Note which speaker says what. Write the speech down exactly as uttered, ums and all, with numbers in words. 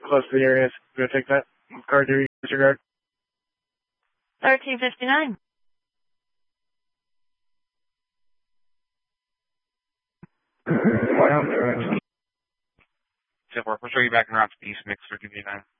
Speaker 1: close to the area. Go take that card to disregard.
Speaker 2: thirteen fifty-nine.
Speaker 1: Wow, all right.
Speaker 3: We'll show you back in route to East Mix for fifty-nine.